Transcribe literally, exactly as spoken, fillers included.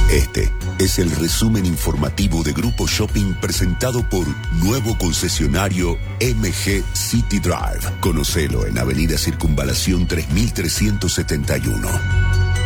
Este es el resumen informativo de Grupo Shopping presentado por nuevo concesionario M G City Drive. Conocelo en Avenida Circunvalación tres mil trescientos setenta y uno.